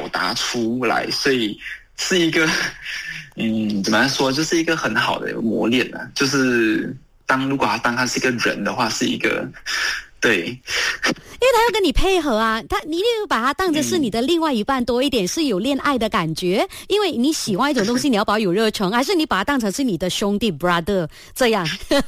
达出来，所以是一个怎么说，就是一个很好的磨练啊。就是如果他是一个人的话，是一个对，因为他要跟你配合啊，你一定要把他当成是你的另外一半多一点，是有恋爱的感觉。因为你喜欢一种东西，你要把它有热忱，还是你把它当成是你的兄弟 brother 这样？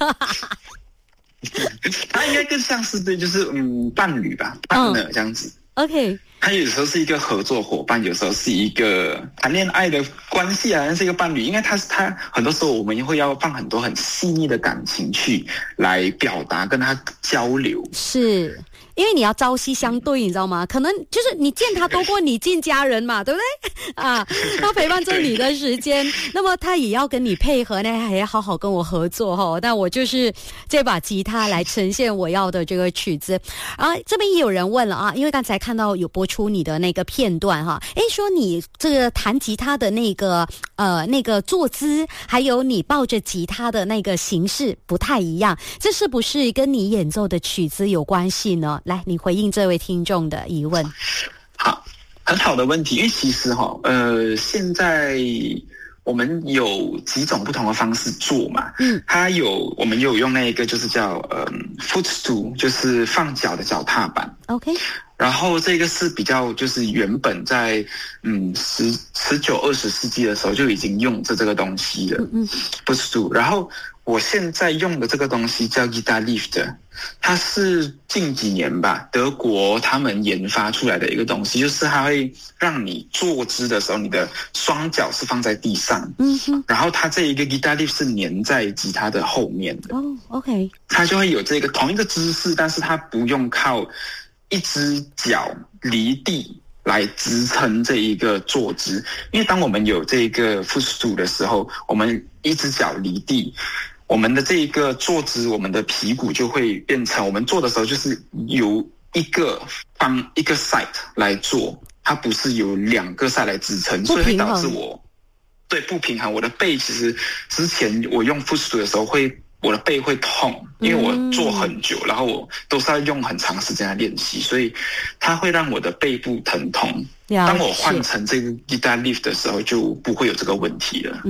他应该更像是对，就是伴侣吧，partner这样子。 OK。 他有时候是一个合作伙伴，有时候是一个谈恋爱的关系啊，是一个伴侣。因为他很多时候我们会要放很多很细腻的感情去来表达，跟他交流。 是。因为你要朝夕相对，你知道吗？可能就是你见他多过你见家人嘛，对不对？啊，他陪伴着你的时间，那么他也要跟你配合呢，还要好好跟我合作哈。那我就是这把吉他来呈现我要的这个曲子。啊，这边也有人问了啊，因为刚才看到有播出你的那个片段哈，说你这个弹吉他的那个坐姿，还有你抱着吉他的那个形式不太一样，这是不是跟你演奏的曲子有关系呢？来，你回应这位听众的疑问。 好，很好的问题。因为其实现在我们有几种不同的方式做嘛。我们有用那个就是叫footstool， 就是放脚的脚踏板。 OK。 然后这个是比较就是原本在19、20世纪的时候就已经用这个东西了。footstool。然后我现在用的这个东西叫 guitar lift， 它是近几年吧，德国他们研发出来的一个东西，就是它会让你坐姿的时候，你的双脚是放在地上，然后它这一个 guitar lift 是粘在吉他的后面的。 OK。 它就会有这个同一个姿势，但是它不用靠一只脚离地来支撑这一个坐姿。因为当我们有这个 footstool 的时候，我们一只脚离地，我们的这一个坐姿，我们的屁股就会变成，我们坐的时候就是由一个side 来坐，它不是由2个 side 来支撑，所以会导致我不平衡。我的背其实之前我用 footstool 的时候我的背会痛，因为我坐很久，然后我都是要用很长时间来练习，所以它会让我的背部疼痛。当我换成这个 guitar lift 的时候，就不会有这个问题了。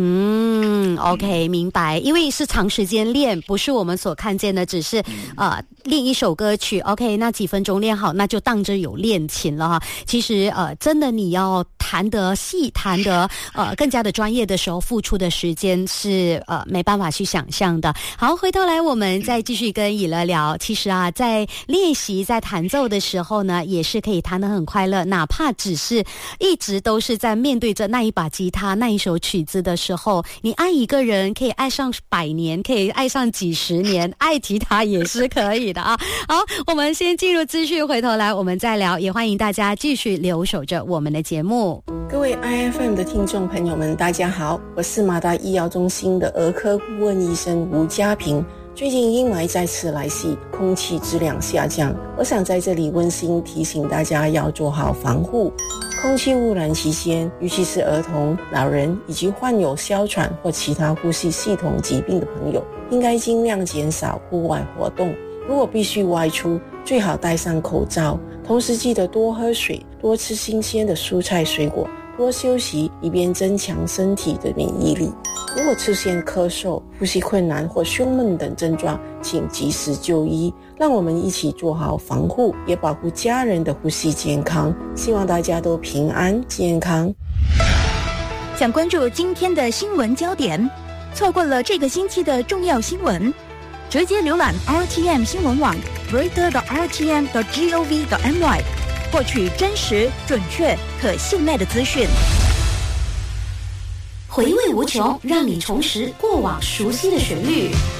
OK， 明白。因为是长时间练，不是我们所看见的只是练一首歌曲 OK， 那几分钟练好，那就当着有练琴了哈。其实真的你要弹得细，弹得更加的专业的时候，付出的时间是没办法去想象的。好，回头来我们再继续跟以乐聊。其实在练习在弹奏的时候呢，也是可以弹得很快乐，哪怕只是一直都是在面对着那一把吉他那一首曲子的时候，你爱一个人可以爱上100年，可以爱上几十年，爱吉他也是可以的啊。好，我们先进入资讯，回头来我们再聊，也欢迎大家继续留守着我们的节目。 各位 IFM 的听众朋友们，大家好，我是马大医疗中心的儿科顾问医生吴家平。最近阴霾再次来袭，空气质量下降，我想在这里温馨提醒大家要做好防护。空气污染期间，尤其是儿童、老人以及患有哮喘或其他呼吸系统疾病的朋友，应该尽量减少户外活动。如果必须外出，最好戴上口罩，同时记得多喝水，多吃新鲜的蔬菜水果，多休息，以便增强身体的免疫力。如果出现咳嗽、呼吸困难或胸闷等症状，请及时就医。让我们一起做好防护，也保护家人的呼吸健康。希望大家都平安健康。 想关注今天的新闻焦点，错过了这个星期的重要新闻，直接浏览 RTM 新闻网 reader.rtm.gov.my， 获取真实、准确、可信赖的资讯。 回味无穷，让你重拾过往熟悉的旋律。